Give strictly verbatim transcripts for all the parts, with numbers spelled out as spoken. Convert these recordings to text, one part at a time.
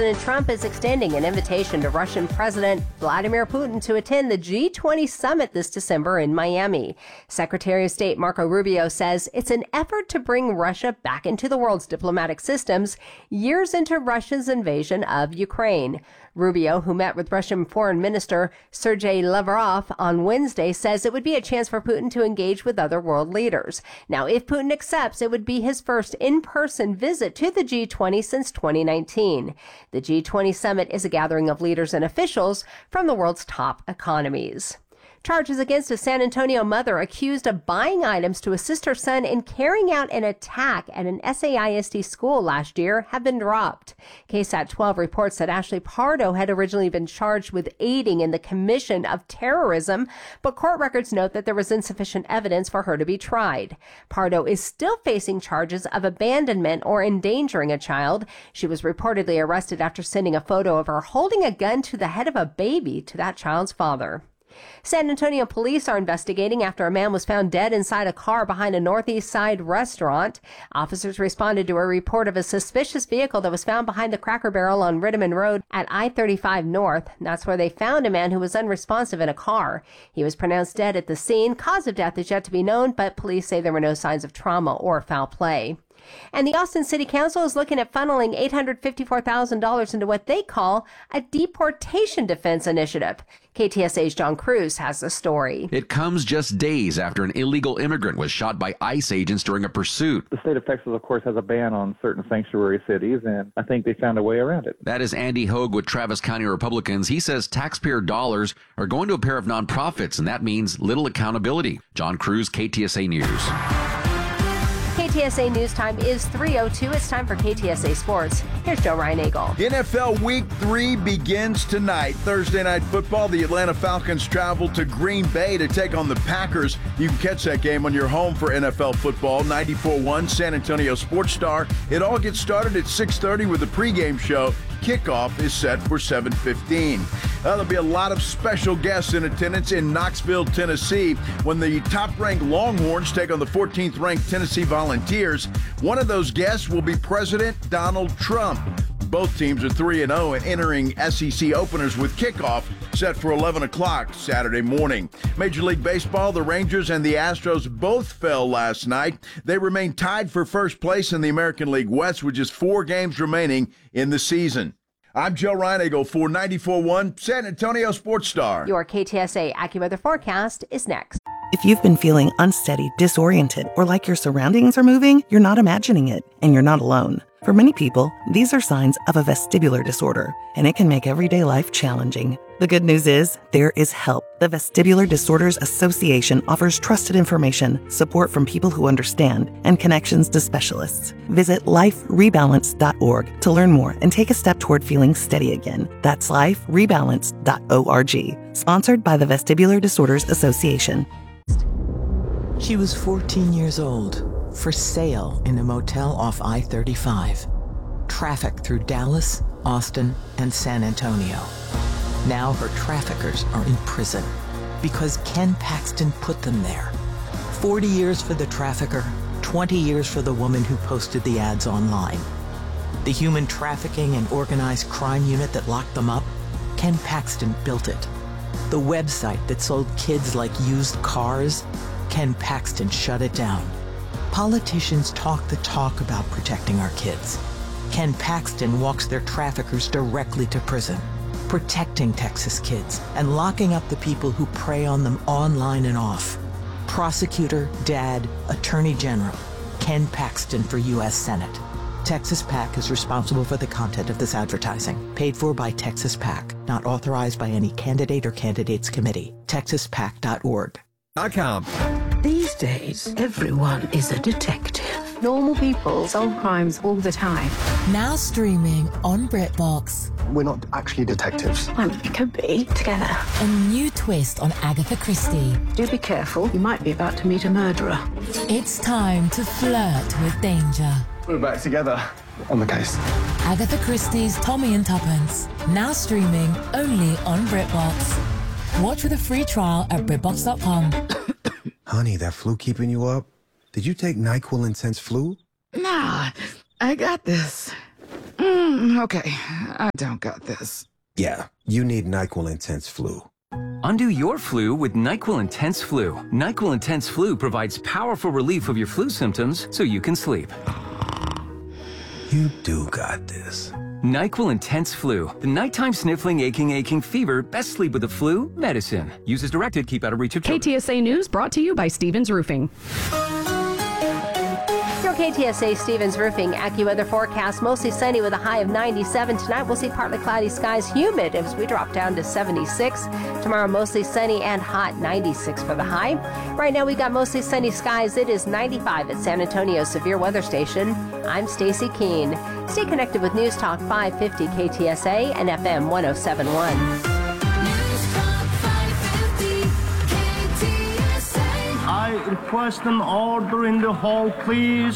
President Trump is extending an invitation to Russian President Vladimir Putin to attend the G twenty summit this December in Miami. Secretary of State Marco Rubio says it's an effort to bring Russia back into the world's diplomatic systems years into Russia's invasion of Ukraine. Rubio, who met with Russian Foreign Minister Sergei Lavrov on Wednesday, says it would be a chance for Putin to engage with other world leaders. Now, if Putin accepts, it would be his first in-person visit to the G twenty since twenty nineteen. The G twenty summit is a gathering of leaders and officials from the world's top economies. Charges against a San Antonio mother accused of buying items to assist her son in carrying out an attack at an S A I S D school last year have been dropped. K SAT twelve reports that Ashley Pardo had originally been charged with aiding in the commission of terrorism, but court records note that there was insufficient evidence for her to be tried. Pardo is still facing charges of abandonment or endangering a child. She was reportedly arrested after sending a photo of her holding a gun to the head of a baby to that child's father. San Antonio police are investigating after a man was found dead inside a car behind a Northeast Side restaurant. Officers responded to a report of a suspicious vehicle that was found behind the Cracker Barrel on Rittiman Road at I thirty-five North. That's where they found a man who was unresponsive in a car. He was pronounced dead at the scene. Cause of death is yet to be known, but police say there were no signs of trauma or foul play. And the Austin City Council is looking at funneling eight hundred fifty-four thousand dollars into what they call a deportation defense initiative. K T S A's John Cruz has the story. It comes just days after an illegal immigrant was shot by ICE agents during a pursuit. The state of Texas, of course, has a ban on certain sanctuary cities, and I think they found a way around it. That is Andy Hogue with Travis County Republicans. He says taxpayer dollars are going to a pair of nonprofits, and that means little accountability. John Cruz, K T S A News. K T S A News Time is three oh two. It's time for K T S A Sports. Here's Joe Reinagle. N F L Week three begins tonight. Thursday Night Football, the Atlanta Falcons travel to Green Bay to take on the Packers. You can catch that game on your home for N F L football, ninety-four point one San Antonio Sports Star. It all gets started at six thirty with a pregame show. Kickoff is set for seven fifteen. Uh, there'll be a lot of special guests in attendance in Knoxville, Tennessee, when the top-ranked Longhorns take on the fourteenth-ranked Tennessee Volunteers. One of those guests will be President Donald Trump. Both teams are three and oh and entering S E C openers with kickoff set for eleven o'clock Saturday morning. Major League Baseball, the Rangers and the Astros both fell last night. They remain tied for first place in the American League West with just four games remaining in the season. I'm Joe Reinagle for ninety-four point one San Antonio Sports Star. Your K T S A AccuWeather forecast is next. If you've been feeling unsteady, disoriented, or like your surroundings are moving, you're not imagining it, and you're not alone. For many people, these are signs of a vestibular disorder, and it can make everyday life challenging. The good news is, there is help. The Vestibular Disorders Association offers trusted information, support from people who understand, and connections to specialists. Visit life rebalance dot org to learn more and take a step toward feeling steady again. That's life rebalance dot org. Sponsored by the Vestibular Disorders Association. She was fourteen years old, for sale in a motel off I thirty-five. Traffic through Dallas, Austin, and San Antonio. Now her traffickers are in prison because Ken Paxton put them there. forty years for the trafficker, twenty years for the woman who posted the ads online. The human trafficking and organized crime unit that locked them up, Ken Paxton built it. The website that sold kids like used cars, Ken Paxton shut it down. Politicians talk the talk about protecting our kids. Ken Paxton walks their traffickers directly to prison, protecting Texas kids and locking up the people who prey on them online and off. Prosecutor, dad, attorney general, Ken Paxton for U S Senate. Texas PAC is responsible for the content of this advertising. Paid for by Texas PAC. Not authorized by any candidate or candidates committee. texas pac dot org. These days, everyone is a detective. Normal people solve crimes all the time. Now streaming on BritBox. We're not actually detectives. Well, we could be together. A new twist on Agatha Christie. Do be careful. You might be about to meet a murderer. It's time to flirt with danger. We're back together on the case. Agatha Christie's Tommy and Tuppence. Now streaming only on BritBox. Watch with a free trial at BritBox dot com. Honey, that flu keeping you up? Did you take NyQuil Intense Flu? Nah, I got this. Mm, okay, I don't got this. Yeah, you need NyQuil Intense Flu. Undo your flu with NyQuil Intense Flu. NyQuil Intense Flu provides powerful relief of your flu symptoms so you can sleep. You do got this. NyQuil Intense Flu. The nighttime sniffling, aching, aching fever. Best sleep with the flu. Medicine. Use as directed. Keep out of reach of children. K T S A News brought to you by Stevens Roofing. Your K T S A Stevens Roofing AccuWeather forecast, mostly sunny with a high of ninety-seven. Tonight we'll see partly cloudy skies, humid as we drop down to seventy-six. Tomorrow mostly sunny and hot, ninety-six for the high. Right now we got mostly sunny skies. It is ninety-five at San Antonio Severe Weather Station. I'm Stacy Keene. Stay connected with News Talk five fifty K T S A and F M one oh seven point one. I request an order in the hall, please.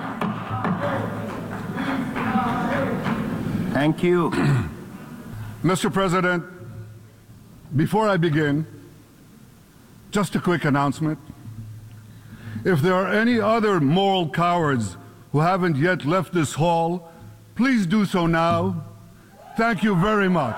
Thank you. Mister President, before I begin, just a quick announcement. If there are any other moral cowards who haven't yet left this hall, please do so now. Thank you very much.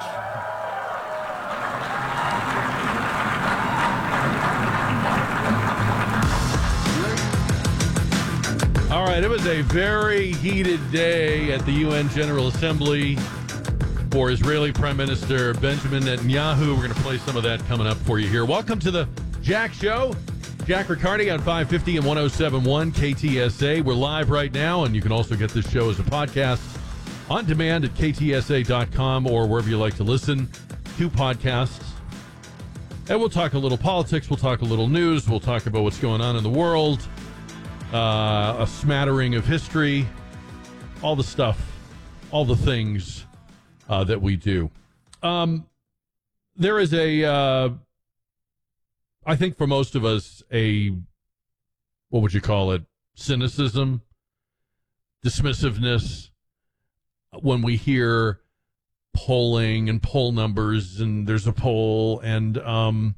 All right, it was a very heated day at the U N General Assembly for Israeli Prime Minister Benjamin Netanyahu. We're going to play some of that coming up for you here. Welcome to the Jack Show. Jack Riccardi on five fifty and one oh seven point one K T S A. We're live right now, and you can also get this show as a podcast on demand at K T S A dot com or wherever you like to listen to podcasts. And we'll talk a little politics. We'll talk a little news. We'll talk about what's going on in the world. Uh, a smattering of history, all the stuff, all the things uh, that we do. Um, there is a, uh, I think for most of us, a, what would you call it, cynicism, dismissiveness, when we hear polling and poll numbers and there's a poll and, um,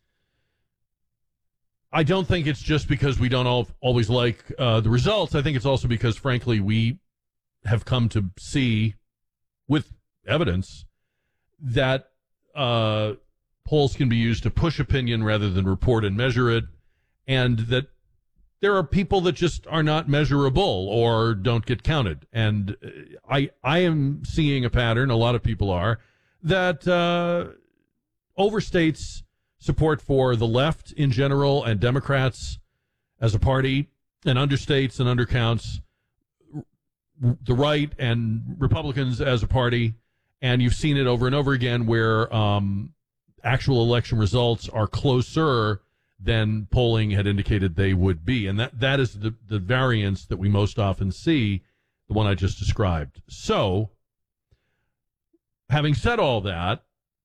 I don't think it's just because we don't all, always like uh, the results. I think it's also because, frankly, we have come to see, with evidence, that uh, polls can be used to push opinion rather than report and measure it, and that there are people that just are not measurable or don't get counted. And I, I am seeing a pattern, a lot of people are, that uh, overstates support for the left in general and Democrats as a party, and understates and undercounts the right and Republicans as a party. And you've seen it over and over again where um, actual election results are closer than polling had indicated they would be. And that, that is the, the variance that we most often see, the one I just described. So, having said all that,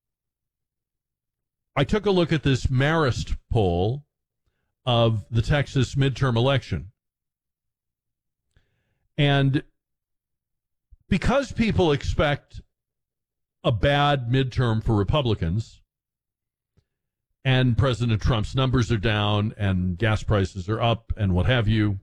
I took a look at this Marist poll of the Texas midterm election. And because people expect a bad midterm for Republicans, and President Trump's numbers are down and gas prices are up and what have you,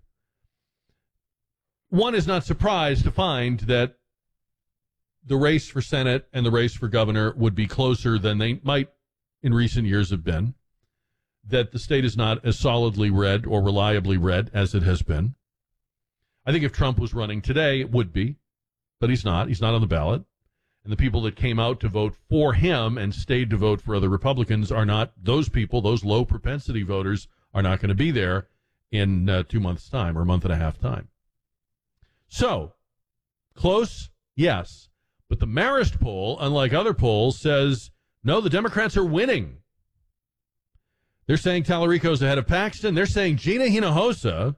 one is not surprised to find that the race for Senate and the race for governor would be closer than they might in recent years have been, that the state is not as solidly red or reliably red as it has been. I think if Trump was running today, it would be, but he's not. He's not on the ballot. And the people that came out to vote for him and stayed to vote for other Republicans are not those people. Those low propensity voters are not going to be there in uh, two months' time or a month and a half time. So, close, yes. But the Marist poll, unlike other polls, says, no, the Democrats are winning. They're saying Tallarico's ahead of Paxton. They're saying Gina Hinojosa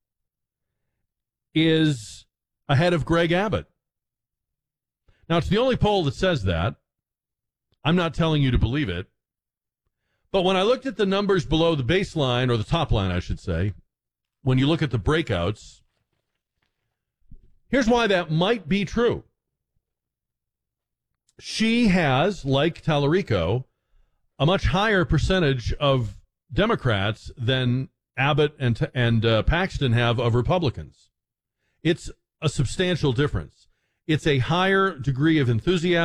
is ahead of Greg Abbott. Now, it's the only poll that says that. I'm not telling you to believe it. But when I looked at the numbers below the baseline, or the top line, I should say, when you look at the breakouts, here's why that might be true. She has, like Tallarico, a much higher percentage of Democrats than Abbott and, and uh, Paxton have of Republicans. It's a substantial difference. It's a higher degree of enthusiasm.